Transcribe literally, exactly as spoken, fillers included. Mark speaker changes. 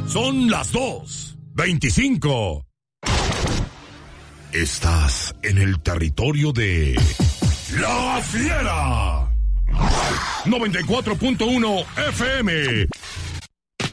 Speaker 1: Son las dos veinticinco. Estás en el territorio de La Fiera. noventa y cuatro punto uno F M.